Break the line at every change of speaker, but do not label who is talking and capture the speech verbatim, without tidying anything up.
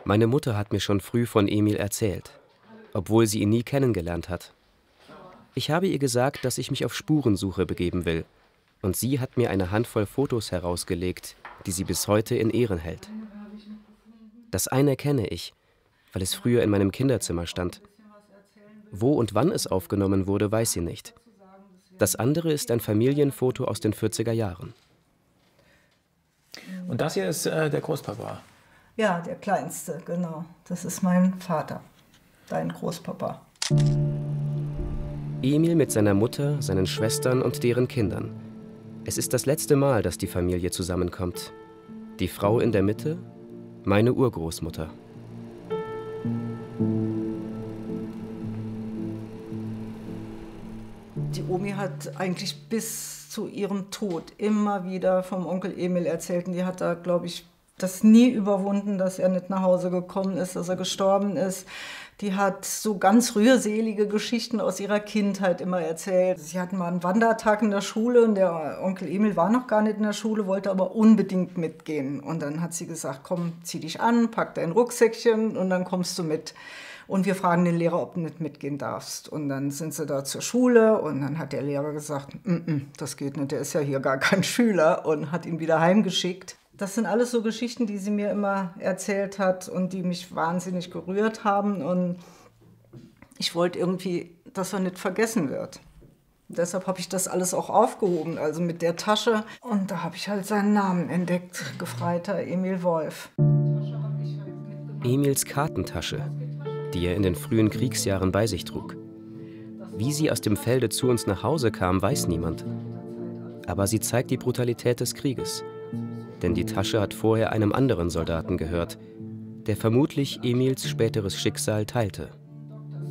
Meine Mutter hat mir schon früh von Emil erzählt, obwohl sie ihn nie kennengelernt hat. Ich habe ihr gesagt, dass ich mich auf Spurensuche begeben will, und sie hat mir eine Handvoll Fotos herausgelegt, die sie bis heute in Ehren hält. Das eine kenne ich, weil es früher in meinem Kinderzimmer stand. Wo und wann es aufgenommen wurde, weiß sie nicht. Das andere ist ein Familienfoto aus den vierziger Jahren.
Und das hier ist äh, der Großpapa?
Ja, der Kleinste, genau. Das ist mein Vater, dein Großpapa.
Emil mit seiner Mutter, seinen Schwestern und deren Kindern. Es ist das letzte Mal, dass die Familie zusammenkommt. Die Frau in der Mitte, meine Urgroßmutter.
Die Omi hat eigentlich bis zu ihrem Tod immer wieder vom Onkel Emil erzählt. Und die hat da, glaube ich, das nie überwunden, dass er nicht nach Hause gekommen ist, dass er gestorben ist. Die hat so ganz rührselige Geschichten aus ihrer Kindheit immer erzählt. Sie hatten mal einen Wandertag in der Schule und der Onkel Emil war noch gar nicht in der Schule, wollte aber unbedingt mitgehen. Und dann hat sie gesagt, komm, zieh dich an, pack dein Rucksäckchen und dann kommst du mit. Und wir fragen den Lehrer, ob du nicht mitgehen darfst. Und dann sind sie da zur Schule und dann hat der Lehrer gesagt, N-n, das geht nicht, der ist ja hier gar kein Schüler, und hat ihn wieder heimgeschickt. Das sind alles so Geschichten, die sie mir immer erzählt hat und die mich wahnsinnig gerührt haben. Und ich wollte irgendwie, dass er nicht vergessen wird. Deshalb habe ich das alles auch aufgehoben, also mit der Tasche. Und da habe ich halt seinen Namen entdeckt, Gefreiter Emil Wolf.
Emils Kartentasche, die er in den frühen Kriegsjahren bei sich trug. Wie sie aus dem Felde zu uns nach Hause kam, weiß niemand. Aber sie zeigt die Brutalität des Krieges. Denn die Tasche hat vorher einem anderen Soldaten gehört, der vermutlich Emils späteres Schicksal teilte.